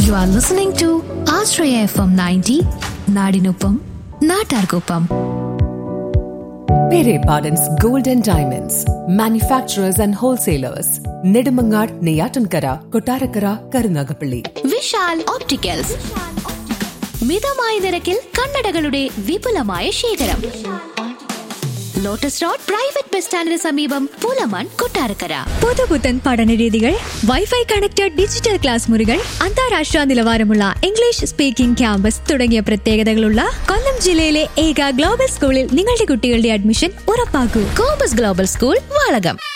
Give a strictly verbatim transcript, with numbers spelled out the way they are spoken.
You are listening to Ashraya F M ninety, Nadinupam, Natargopam. Pere Pardon's Gold and Diamonds, manufacturers and wholesalers. Nedumangad, Neyatankara, Kottarakara, Karunagapalli. Vishal Opticals. മിതമായ നിരക്കിൽ കണ്ണടകളുടെ വിപുലമായ ശേഖരം. Lotus road private bus സ്റ്റാൻഡിന് സമീപം പുലമൺ, കൊട്ടാരക്കര. പുതുപുത്തൻ പഠനരീതികൾ, wifi connected digital class മുറികൾ, അന്താരാഷ്ട്ര നിലവാരമുള്ള ഇംഗ്ലീഷ് സ്പീക്കിംഗ് ക്യാമ്പസ് തുടങ്ങിയ പ്രത്യേകതകളുള്ള കൊല്ലം ജില്ലയിലെ ഏക ഗ്ലോബൽ സ്കൂളിൽ നിങ്ങളുടെ കുട്ടികളുടെ admission ഉറപ്പാക്കൂ. Compass global school, Valakom.